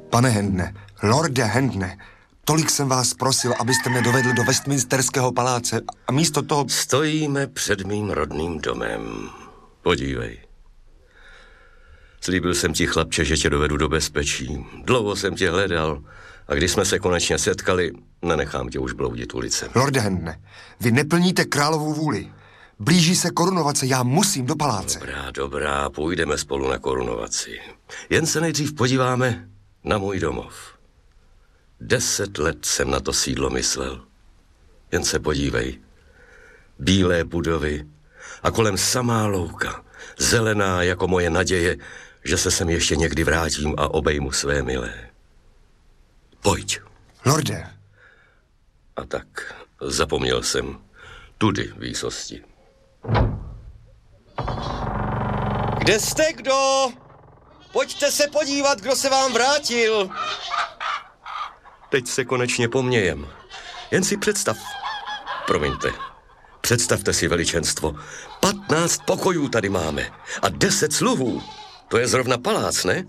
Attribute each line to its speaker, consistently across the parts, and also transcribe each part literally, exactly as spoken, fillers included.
Speaker 1: Pane Hendne, lorde Hendne, tolik jsem vás prosil, abyste mě dovedl do Westminsterského paláce a místo toho...
Speaker 2: Stojíme před mým rodným domem. Podívej. Slíbil jsem ti, chlapče, že tě dovedu do bezpečí. Dlouho jsem tě hledal a když jsme se konečně setkali, nenechám tě už bloudit ulicem.
Speaker 1: Lorde Hendne, vy neplníte královou vůli. Blíží se korunovace, já musím do paláce.
Speaker 2: Dobrá, dobrá, půjdeme spolu na korunovaci. Jen se nejdřív podíváme na můj domov. Deset let jsem na to sídlo myslel. Jen se podívej. Bílé budovy a kolem samá louka, zelená jako moje naděje, že se sem ještě někdy vrátím a obejmu své milé. Pojď.
Speaker 1: Lorde.
Speaker 2: A tak, zapomněl jsem. Tudy, výsosti. Kde jste, kdo? Pojďte se podívat, kdo se vám vrátil. Teď se konečně pomějem. Jen si představ. Promiňte. Představte si, veličenstvo. Patnáct pokojů tady máme. A deset sluhů. To je zrovna palác, ne?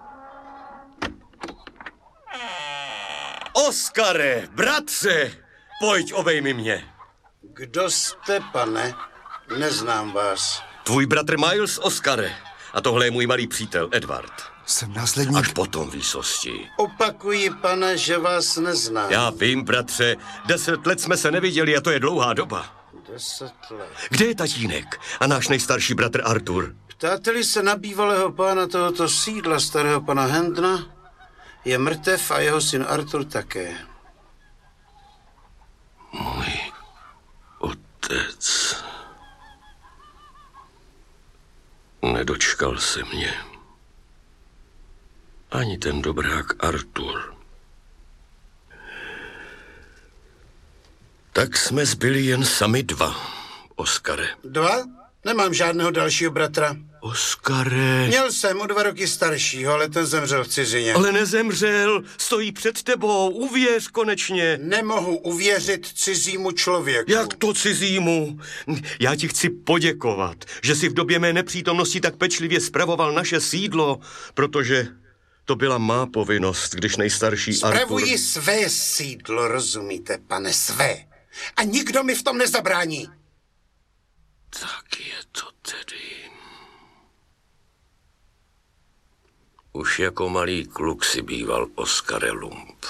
Speaker 2: Oskare, bratře, pojď, obejmi mě.
Speaker 3: Kdo jste, pane? Neznám vás.
Speaker 2: Tvůj bratr Miles, Oskare. A tohle je můj malý přítel, Edward.
Speaker 1: Jsem následník...
Speaker 2: Až potom, výsosti.
Speaker 3: Opakuji, pane, že vás neznám.
Speaker 2: Já vím, bratře, deset let jsme se neviděli a to je dlouhá doba.
Speaker 3: Deset let.
Speaker 2: Kde je tatínek a náš nejstarší bratr Artur?
Speaker 3: Ptáte-li se na bývalého pána tohoto sídla, starého pana Hendna, je mrtev a jeho syn Artur také.
Speaker 2: Můj otec... Nedočkal se mě. Ani ten dobrák Artur. Tak jsme zbyli jen sami dva, Oskare.
Speaker 3: Dva? Nemám žádného dalšího bratra.
Speaker 2: Oskare...
Speaker 3: Měl jsem o dva roky staršího, ale ten zemřel v cizině.
Speaker 2: Ale nezemřel, stojí před tebou, uvěř konečně.
Speaker 3: Nemohu uvěřit cizímu člověku.
Speaker 2: Jak to cizímu? Já ti chci poděkovat, že jsi v době mé nepřítomnosti tak pečlivě spravoval naše sídlo, protože to byla má povinnost, když nejstarší
Speaker 3: Spravuji
Speaker 2: Artur...
Speaker 3: své sídlo, rozumíte, pane, své. A nikdo mi v tom nezabrání.
Speaker 2: Tak je to tedy. Už jako malý kluk si býval Oskare Lump.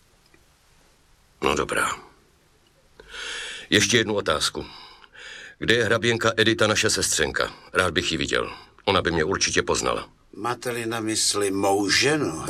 Speaker 2: No dobrá. Ještě jednu otázku. Kde je hraběnka Edita, naše sestřenka? Rád bych ji viděl. Ona by mě určitě poznala.
Speaker 3: Máte-li na mysli mou ženu,